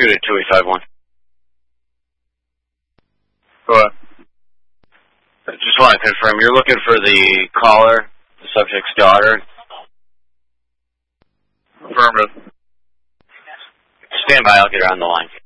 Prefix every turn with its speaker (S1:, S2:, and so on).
S1: shoot at 2851.
S2: Go ahead.
S1: I just want to confirm, you're looking for the caller, the subject's daughter?
S2: Affirmative.
S1: Stand by, I'll get her on the line.